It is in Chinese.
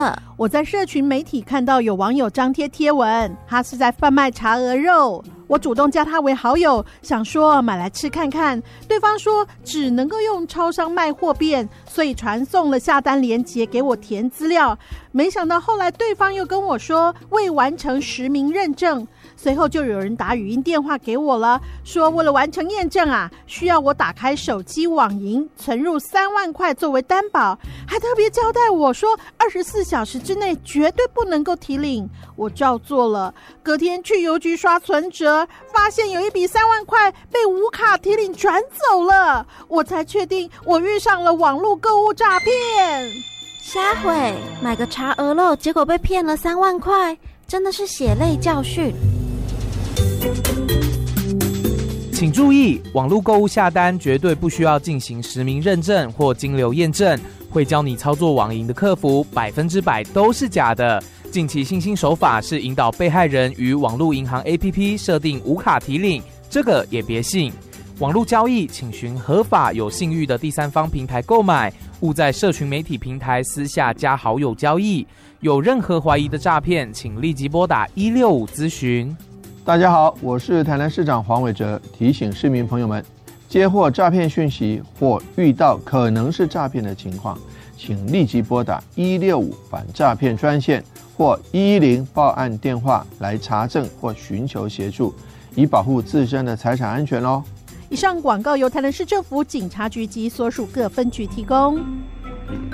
我在社群媒体看到有网友张贴贴文，他是在贩卖茶鹅肉。我主动加他为好友，想说买来吃看看。对方说只能够用超商卖货便，所以传送了下单链接给我填资料。没想到后来对方又跟我说未完成实名认证。随后就有人打语音电话给我了，说为了完成验证需要我打开手机网银，存入3万块作为担保，还特别交代我说24小时之内绝对不能够提领。我照做了，隔天去邮局刷存折，发现有一笔3万块被无卡提领转走了，我才确定我遇上了网络购物诈骗。 瞎毁，买个茶鹅肉，结果被骗了3万块，真的是血泪教训。 请注意，网络购物下单绝对不需要进行实名认证或金流验证，会教你操作网银的客服100%都是假的。近期新兴手法是引导被害人与网络银行 APP 设定无卡提领，这个也别信。网络交易请循合法有信誉的第三方平台购买，勿在社群媒体平台私下加好友交易。有任何怀疑的诈骗，请立即拨打165咨询。 大家好，我是台南市长黄伟哲，提醒市民朋友们，接获诈骗讯息或遇到可能是诈骗的情况，请立即拨打165反诈骗专线或110报案电话来查证或寻求协助，以保护自身的财产安全哦。 以上广告由台南市政府警察局及所属各分局提供。